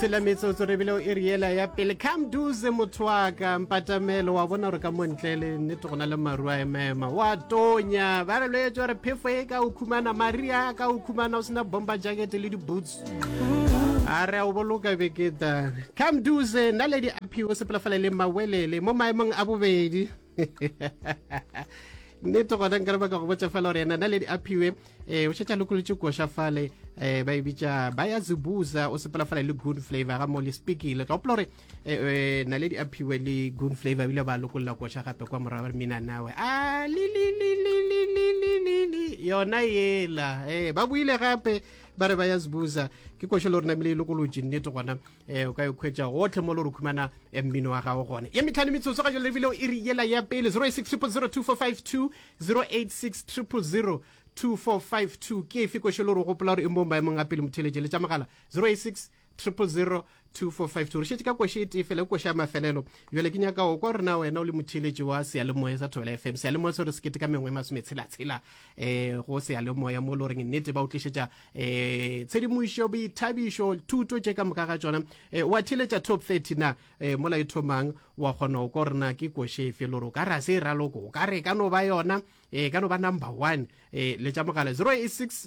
tshela metsotso re bile e riela ya pele come duze motho wa ka mpatamelo wa bona gore ka montlele nnete go na le maru a emema wa tonya ba re lwetse gore phefo e ka o khumana maria ka o khumana o sena bomba jacket le di-boots a re o boloka beketa come duze nna le di-aphiwe sepelafala le mawelele mo maemong a bobedi nnete gona nka re baka go botsa fela gore ena na le di-aphiwe o šetša lokolotše koša fale ba e bitša ba ya zibuza o sepela fela le good flavor ga mo le speakile ka opela gore na le di-aphiwe le good flavor bile ba lokolola koša gape kwa morago re mina nawe a yona yela ba buile gape ba re ba ya zibuza ke koša le gore namile e lokolotše nnete gona o ka ekgwetša gotlhe mo le gore khumana mmino wa gago gone ye metlhano metsotso ga jo lebile e re yela ya pele 086 02452 086 ke efe koša le gore gopola gore e mo maemong a pele motheletše le tša magala 086 02452 re šetse ka koša e tefele koša ya mafelelo jale ke nyaka o kwa rena wena o le motheletše wa seyalemoya sa Thobela FM seyalemoya se re sekete ka mengwe masometshela-tshela go seyalemoya mo le goreng nnete ba o tlišetša tshedimošo boithabišo thuto tše ka moka ga tšona wa theletša top 30 na mola e thomang wa kgona o kwa rena ke koša efe le gore o ka re a se e raloko o ka re ka no ba yona ka no ba number 1 le tša mogala 086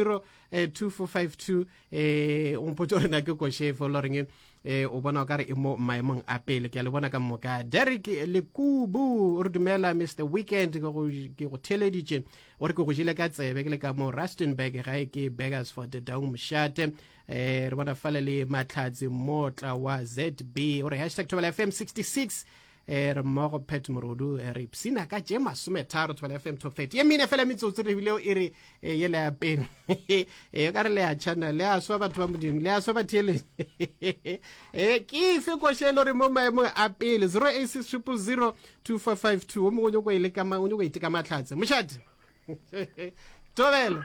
02452 o mpotse gorena ke koša efe le goreng o bona o ka re e mo maemong a pele ke a le bona ka moka Derek Lekubu o re dumela Mr Weekend ke go theleditše o re ke go jile ka tsebe ke le ka mo Rustenburg ga e ke Beggars for the Down Mshate re bona fale le Mahlatsi Motla wa ZB o re #Thobela FM 66 re mmogo Pet Morodu re ipsina ka tše masometharo Thobela FM top 30 ye mine fela metsotso re bileo e re yele ya pele e ka re le ya channel le a swa batho ba modimo le a swa bathele ke ife koša le gore mo maemong a pele 086 02452 o mongwe o nyako e iteka Mahlatsi Mošate Thobela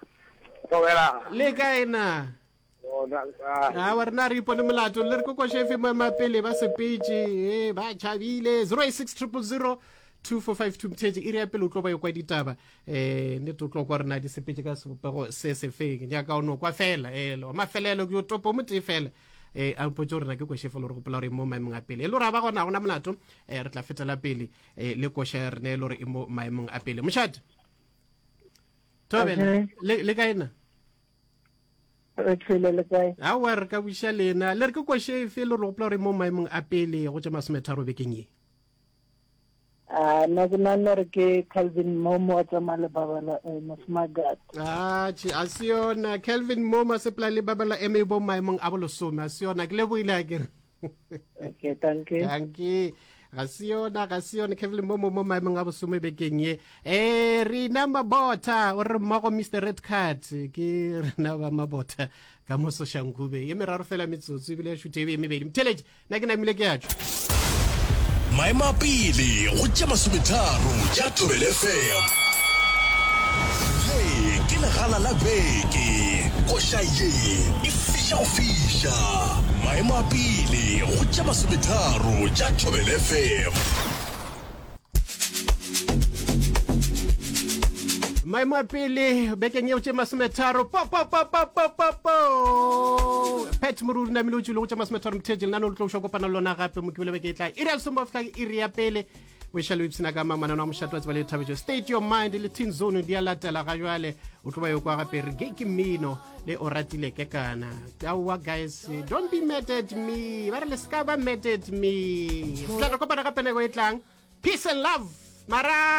le kae na wa rena re ipone molato le re ko koša efe mo mapele ba sepetše ba tšhabile 086 02452 mthetse e re ya pele o tlo ba e kwa ditaba nnete o tlo kwa rena di sepetše ka sebopego se se feng jaaka o no kwa fela mafelelo ke yo topo mo tee fela a mpotse gorena ke koša efe le gore gopola gore e mo maemong a pele e le gore a ba gona gona molato re tla fetela pele le koša ya rena e le gore e mo maemong a pele Mošate Thobela le kaena a wa re ka buša lena le re ke koša efe le re gopola gore mo maemong a pele go tša masometharo bekeng ye nna ke nagana gore ke Calvin Momo a tsamaya le babala Mosmagat a se yona Calvin Momo sepela le babala eme bo maemong a bolesome a se yona ke le boile a kere okay thank you ga se yona Calvin Momo mo maemong a bosome bekeng ye rena mabota o re mmago Mr Red Card ke rena ba mabota ka mo Soshanguve ye meraro fela metsotso ebile ya šute ebe emebedi mtheletše nna ke namile ke yatšo maemo a pele go tša masometharo tša Thobela FM ye ke legala la beke koša ye e fiša go fiša maemo a pele go tša masometharo tša Thobela FM maemo a pele bekeng eo tše masometharo Pet Morodu namile o tšwile go tša masometharo mthetse le nane o tlo o kopana le lona gape mo kebele beke e tla e re a lesomba fitla e re ya pele o šale o ipsina ka manano a mošate wa tseba le thabetšo state your mind le teen zone di a latela ga jale o tlo ba yo kwa gape re ke mmino le o ratile ke kana aowa guys don't be mad at me ba re le ska ba mad at me tla re kopana gape nego e tlang peace and love mara